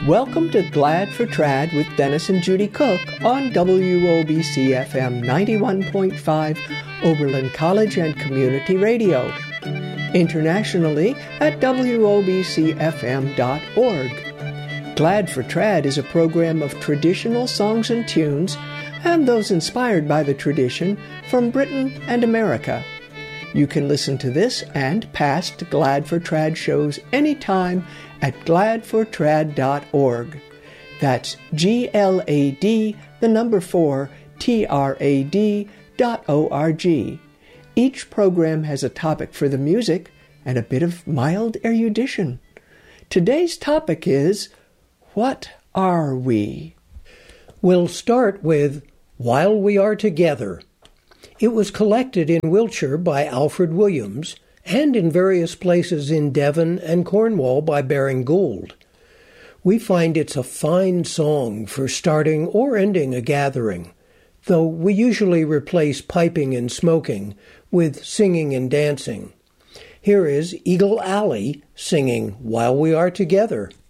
Welcome to Glad for Trad with Dennis and Judy Cook on WOBC FM 91.5 Oberlin College and Community Radio. Internationally at WOBCFM.org. Glad for Trad is a program of traditional songs and tunes and those inspired by the tradition from Britain and America. You can listen to this and past Glad for Trad shows anytime at gladfortrad.org. That's GLAD, the number 4, TRAD.org. Each program has a topic for the music and a bit of mild erudition. Today's topic is, what are we? We'll start with While We Are Together. It was collected in Wiltshire by Alfred Williams and in various places in Devon and Cornwall by Baring Gould. We find it's a fine song for starting or ending a gathering, though we usually replace piping and smoking with singing and dancing. Here is Eagle Alley singing While We Are Together.